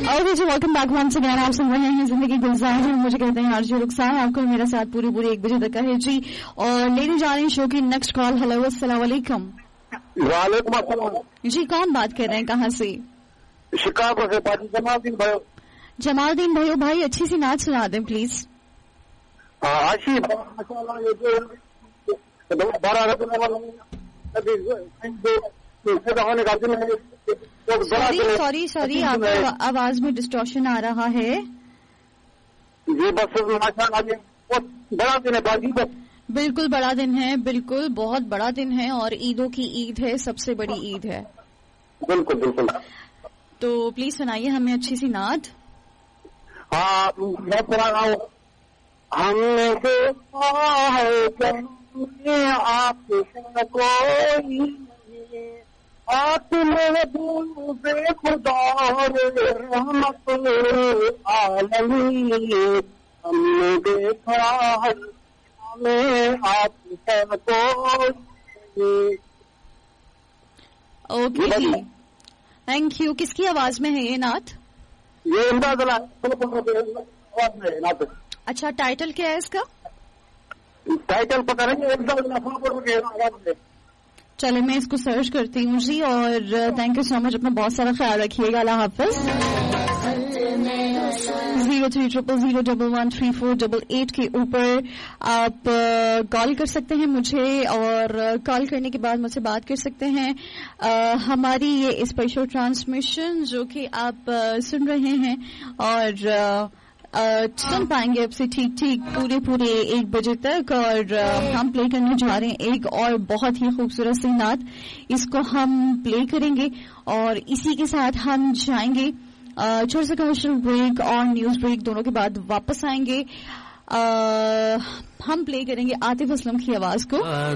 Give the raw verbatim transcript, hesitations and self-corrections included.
Okay जी, welcome back once again. आप सुन रहे हैं जिंदगी गुलजार है, मुझे कहते हैं आरजे रुखसार। आपको मेरे साथ पूरी पूरी एक बजे तक है जी। और लेने जा रहे हैं शो की नेक्स्ट कॉल। हेलो, अस्सलाम वालेकुम। वालेकुम अस्सलाम जी, कौन बात कर रहे हैं, कहाँ से? शिकागो से पाजी जमालदीन भाई। जमालदीन भाई भाई अच्छी सी नाच सुना दें प्लीज। आशी माशाल्लाह ये जो बारह रत्न वाला अभी होने का दिन है। सॉरी सॉरी सॉरी आपकी आवाज में डिस्टॉर्शन आ रहा है जी। बस माशाल्लाह ये बहुत बड़ा दिन है बाजी। बिल्कुल बड़ा दिन है, बिल्कुल बहुत बड़ा दिन है और ईदों की ईद है, सबसे बड़ी ईद है। बिल्कुल बिल्कुल। तो प्लीज सुनाइए हमें अच्छी सी नात। हाँ मैं सुना रहा हूँ। हमने देखा है आपको कोई आप में दूर से खुदा रहमत आलमी। हमने देखा है हमें आपको। Okay ji, thank you. किसकी आवाज में है ये नात? ये इमदाद नात। अच्छा, टाइटल क्या है इसका? टाइटल पता नहीं। चले मैं इसको सर्च करती हूँ जी। और थैंक यू सो मच, अपना बहुत सारा ख्याल रखिएगा। अल्लाह हाफिज। Zero three triple zero double one three four double eight के ऊपर आप कॉल कर सकते हैं मुझे, और कॉल करने के बाद मुझसे बात कर सकते हैं। आ, हमारी ये स्पेशल ट्रांसमिशन जो कि आप आ, सुन रहे हैं और आ, Uh, सुन पाएंगे आपसे ठीक ठीक पूरे पूरे एक बजे तक। और uh, हम प्ले करने जा रहे हैं एक और बहुत ही खूबसूरत सी नात। इसको हम प्ले करेंगे और इसी के साथ हम जाएंगे छोटा सा कमर्शियल ब्रेक और न्यूज ब्रेक, दोनों के बाद वापस आएंगे। uh, हम प्ले करेंगे आतिफ असलम की आवाज को।